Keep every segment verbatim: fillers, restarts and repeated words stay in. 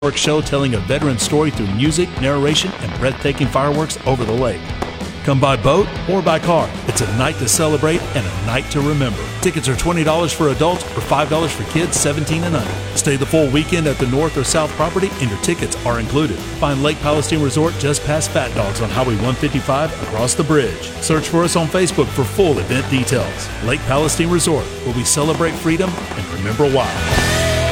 Fireworks show telling a veteran story through music, narration, and breathtaking fireworks over the lake. Come by boat or by car. It's a night to celebrate and a night to remember. Tickets are twenty dollars for adults or five dollars for kids seventeen and under. Stay the full weekend at the north or south property and your tickets are included. Find Lake Palestine Resort just past Fat Dogs on Highway one fifty-five across the bridge. Search for us on Facebook for full event details. Lake Palestine Resort, where we celebrate freedom and remember why.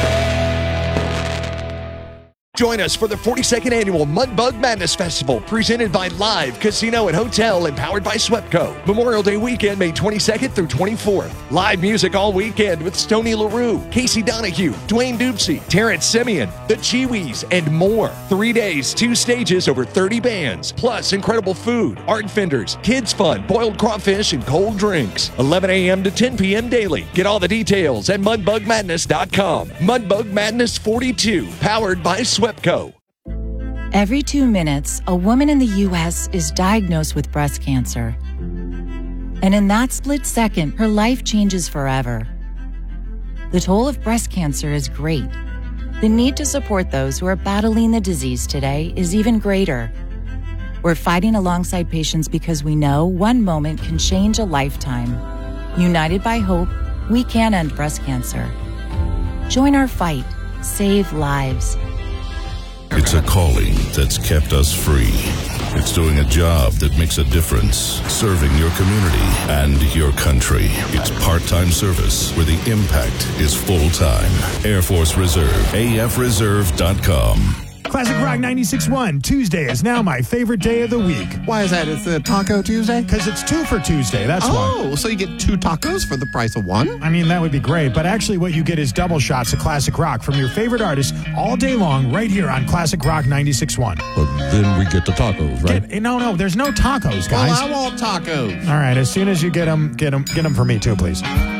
Join us for the forty-second Annual Mudbug Madness Festival, presented by Live Casino and Hotel and powered by SWEPCO. Memorial Day weekend, May twenty-second through twenty-fourth. Live music all weekend with Stoney LaRue, Casey Donahue, Dwayne Dupsy, Terrence Simeon, the Chiwis, and more. Three days, two stages, over thirty bands, plus incredible food, art vendors, kids fun, boiled crawfish, and cold drinks. eleven a.m. to ten p.m. daily. Get all the details at mudbug madness dot com. Mudbug Madness forty-two, powered by SWEPCO. Every two minutes, a woman in the U S is diagnosed with breast cancer. And in that split second, her life changes forever. The toll of breast cancer is great. The need to support those who are battling the disease today is even greater. We're fighting alongside patients because we know one moment can change a lifetime. United by hope, we can end breast cancer. Join our fight. Save lives. It's a calling that's kept us free. It's doing a job that makes a difference, serving your community and your country. It's part-time service where the impact is full-time. Air Force Reserve, A F reserve dot com. Classic Rock ninety-six point one. Tuesday is now my favorite day of the week. Why is that? It's a Taco Tuesday? Because it's two for Tuesday, that's why. Oh, so you get two tacos for the price of one? I mean, that would be great, but actually what you get is double shots of classic rock from your favorite artists all day long right here on Classic Rock ninety-six point one. But then we get the tacos, right? Get, no, no, there's no tacos, guys. Well, I want tacos. All right, as soon as you get them, get them, get them for me too, please.